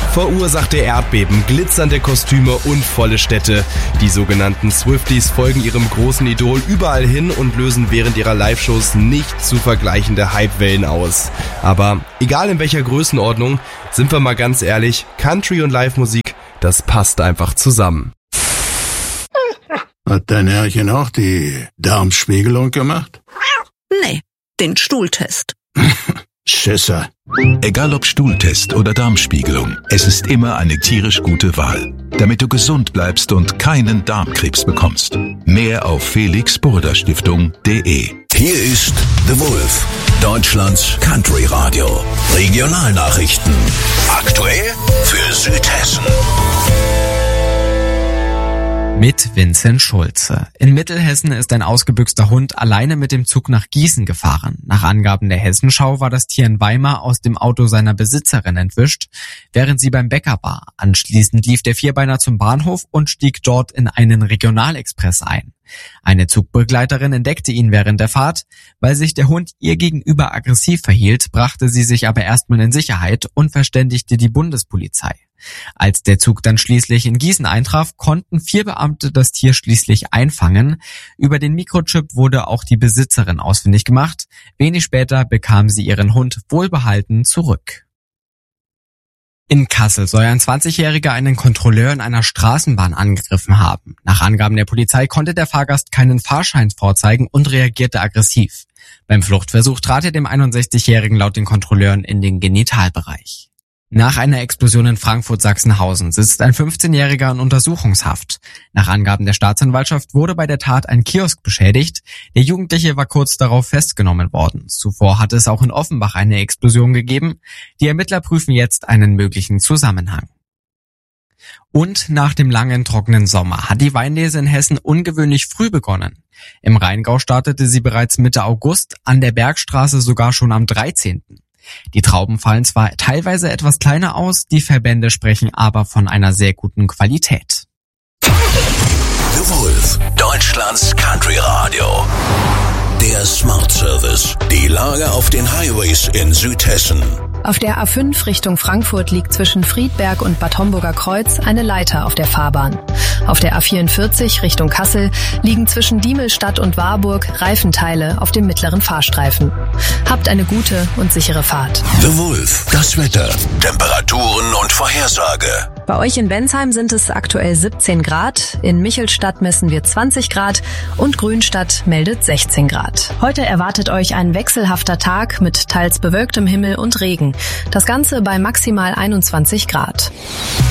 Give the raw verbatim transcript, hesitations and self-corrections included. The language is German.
Verursachte Erdbeben, glitzernde Kostüme und volle Städte. Die sogenannten Swifties folgen ihrem großen Idol überall hin und lösen während ihrer Live-Shows nicht zu vergleichende Hypewellen aus. Aber egal in welcher Größenordnung, sind wir mal ganz ehrlich, Country und Live-Musik, das passt einfach zusammen. Hat dein Herrchen auch die Darmspiegelung gemacht? Nee, den Stuhltest. Schisser. Egal ob Stuhltest oder Darmspiegelung, es ist immer eine tierisch gute Wahl, damit du gesund bleibst und keinen Darmkrebs bekommst. Mehr auf felix burda stiftung punkt de. Hier ist The Wolf, Deutschlands Country Radio. Regionalnachrichten. Aktuell für Südhessen. Mit Vincent Schulze. In Mittelhessen ist ein ausgebüxter Hund alleine mit dem Zug nach Gießen gefahren. Nach Angaben der Hessenschau war das Tier in Weimar aus dem Auto seiner Besitzerin entwischt, während sie beim Bäcker war. Anschließend lief der Vierbeiner zum Bahnhof und stieg dort in einen Regionalexpress ein. Eine Zugbegleiterin entdeckte ihn während der Fahrt. Weil sich der Hund ihr gegenüber aggressiv verhielt, brachte sie sich aber erstmal in Sicherheit und verständigte die Bundespolizei. Als der Zug dann schließlich in Gießen eintraf, konnten vier Beamte das Tier schließlich einfangen. Über den Mikrochip wurde auch die Besitzerin ausfindig gemacht. Wenig später bekam sie ihren Hund wohlbehalten zurück. In Kassel soll ein zwanzigjähriger einen Kontrolleur in einer Straßenbahn angegriffen haben. Nach Angaben der Polizei konnte der Fahrgast keinen Fahrschein vorzeigen und reagierte aggressiv. Beim Fluchtversuch trat er dem einundsechzigjährigen laut den Kontrolleuren in den Genitalbereich. Nach einer Explosion in Frankfurt-Sachsenhausen sitzt ein fünfzehnjähriger in Untersuchungshaft. Nach Angaben der Staatsanwaltschaft wurde bei der Tat ein Kiosk beschädigt. Der Jugendliche war kurz darauf festgenommen worden. Zuvor hatte es auch in Offenbach eine Explosion gegeben. Die Ermittler prüfen jetzt einen möglichen Zusammenhang. Und nach dem langen, trockenen Sommer hat die Weinlese in Hessen ungewöhnlich früh begonnen. Im Rheingau startete sie bereits Mitte August, an der Bergstraße sogar schon am dreizehnten Die Trauben fallen zwar teilweise etwas kleiner aus, die Verbände sprechen aber von einer sehr guten Qualität. The Wolf, Deutschlands Country Radio. Der Smart Service. Die Lage auf den Highways in Südhessen. Auf der A fünf Richtung Frankfurt liegt zwischen Friedberg und Bad Homburger Kreuz eine Leiter auf der Fahrbahn. Auf der A vierundvierzig Richtung Kassel liegen zwischen Diemelstadt und Warburg Reifenteile auf dem mittleren Fahrstreifen. Habt eine gute und sichere Fahrt. The Wolf, das Wetter, Temperaturen und Vorhersage. Bei euch in Bensheim sind es aktuell siebzehn Grad, in Michelstadt messen wir zwanzig Grad und Grünstadt meldet sechzehn Grad. Heute erwartet euch ein wechselhafter Tag mit teils bewölktem Himmel und Regen. Das Ganze bei maximal einundzwanzig Grad.